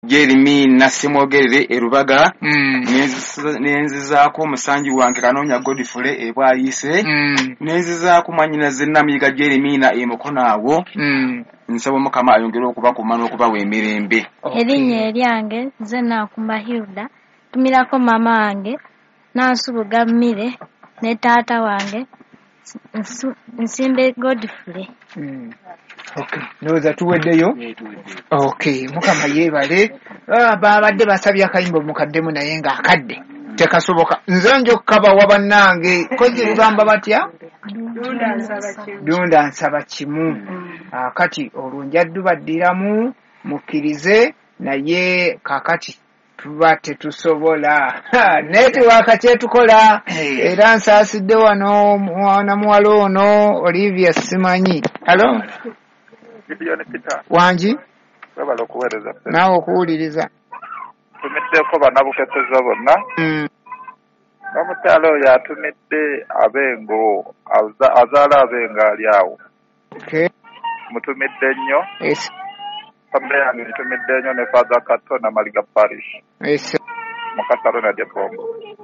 Jeremy Nasimwogerere erubaga nenzizaako omusanji wange Kanoonya Godfrey ebwayise nenzizaako mwanyinaze Namiyiga Jeremy na emukonaawo nsaba Mukama ayongere okubakuma n'okubawa emirembe. Erinnya eryange nze Nakumba Hilda tumirako mama wange Nansubuga Mmire ne taata wange Nsimbe Godfrey. Okay, noza tuweddeyo. Okay, Mukama yeebale. Babadde basabye akayimbo mukaddemu naye nga akadde tekasoboka. Nze njokka wabannange kozi lugamba batya? Dunda nsaba kimu. Kati olunjaddu baddiramu mukkirize naye kakati tuba tetusobola. Netiwaaka kyetukola era nsaasidde wano mwana muwala ono Olivia Simanyi. Halo? Wangi? Webala okuweereza. Naawe okuwuliriza. Tumiddeko bannabukeseza bonna. N'omukyala oyo atumidde abengo azaala abengo ali awo. Okay. Mutumidde nnyo. Yes. Fambe yange ntumidde nnyo ne Father Kato na Maliga Parish. Yes. Mukasalo na Depongo.